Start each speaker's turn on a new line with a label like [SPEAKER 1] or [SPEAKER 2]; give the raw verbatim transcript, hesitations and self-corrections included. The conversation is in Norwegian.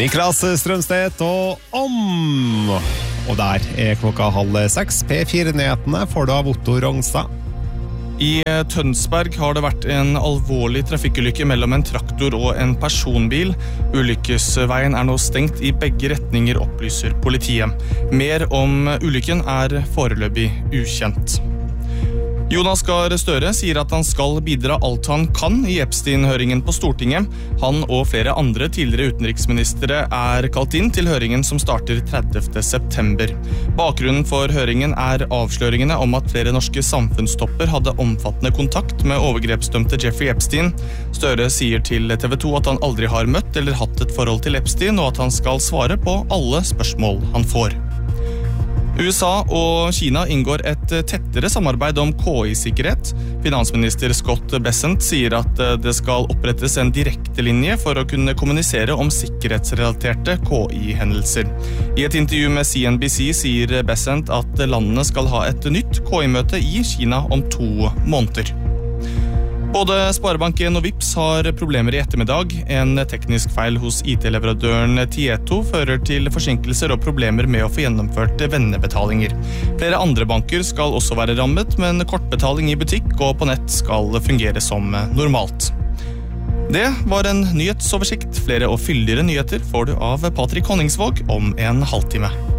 [SPEAKER 1] Niklas Strømstedt og om. Og der er klokka halv seks. P fire-nyhetene får du av Otto Rongstad.
[SPEAKER 2] I Tønsberg har det vært en alvorlig trafikkulykke mellom en traktor og en personbil. Ulykkesveien er nå stengt i begge retninger, opplyser politiet. Mer om ulykken er foreløpig ukjent. Jonas Gahr Støre sier at han skal bidra alt han kan i Epstein-høringen på Stortinget. Han og flere andre tidligere utenriksministere er kalt inn til høringen som starter tredivte september. Bakgrunnen for høringen er avsløringene om at flere norske samfunnstopper hadde omfattende kontakt med overgrepsdømte Jeffrey Epstein. Støre sier til T V to at han aldri har møtt eller hatt et forhold til Epstein, og at han skal svare på alle spørsmål han får. U S A og Kina inngår et tettere samarbeid om K I-sikkerhet. Finansminister Scott Bessent sier at det skal opprettes en direkte linje for å kunne kommunisere om sikkerhetsrelaterte K I-hendelser. I et intervju med C N B C sier Bessent at landene skal ha et nytt K I-møte i Kina om to måneder. Både Sparebank en og Vipps har problemer i ettermiddag. En teknisk feil hos I T-leverandøren Tieto fører til forsinkelser og problemer med å få gjennomført vennebetalinger. Flere andre banker skal også være rammet, men kortbetaling i butikk og på nett skal fungere som normalt. Det var en nyhetsoversikt. Flere og fyldigere nyheter får du av Patrick Honningsvåg om en halvtime.